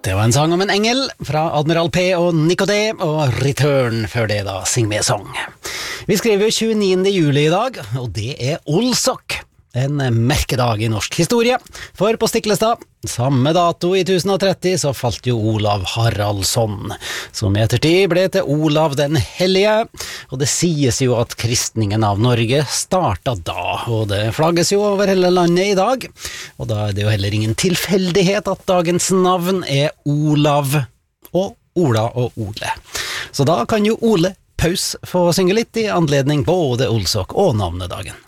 Det var en sang om en engel fra Admiral P og Nico D, og Return før det da, Sing med sang. Vi skriver 29. juli i dag, og det er Olsok. En merkedag i norsk historie, for på Stiklestad, samme dato i 1030, så falt jo Olav Haraldsson, som i ettertid ble til Olav den Hellige, og det sies jo at kristningen av Norge startet da, og det flagges jo over hele landet i dag, og da er det jo heller ingen tilfeldighet at dagens navn er Olav og Ola og Ole. Så da kan jo Ole Paus få synge litt i anledning både Olsok og navnedagen.